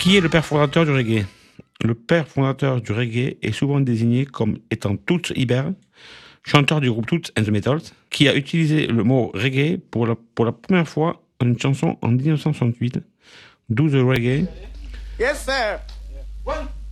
Qui est le père fondateur du reggae? Le père fondateur du reggae est souvent désigné comme étant Toots Hibbert, chanteur du groupe Toots and the Maytals, qui a utilisé le mot reggae pour la première fois en une chanson en 1968, Do the Reggae. Yes, sir. One,